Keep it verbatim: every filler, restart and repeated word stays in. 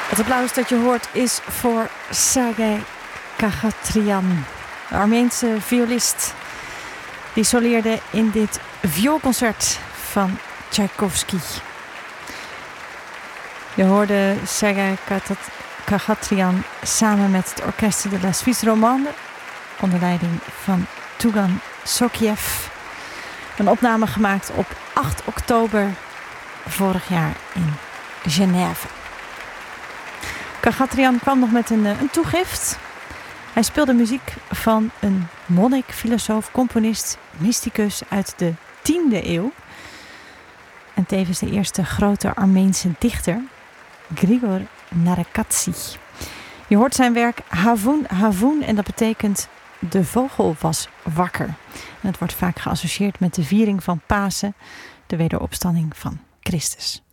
Het applaus dat je hoort is voor Sergei Khachatryan, de Armeense violist. Die soleerde in dit vioolconcert van Tchaikovsky. Je hoorde Sergei Khachatryan samen met het Orchestre de la Suisse Romande onder leiding van Tougan Sokiev. Een opname gemaakt op acht oktober vorig jaar in Genève. Khachatryan kwam nog met een, een toegift. Hij speelde muziek van een monnik, filosoof, componist, mysticus uit de tiende eeuw. En tevens de eerste grote Armeense dichter, Grigor Narakatsi. Je hoort zijn werk Havun Havun en dat betekent de vogel was wakker. En het wordt vaak geassocieerd met de viering van Pasen, de wederopstanding van Christus.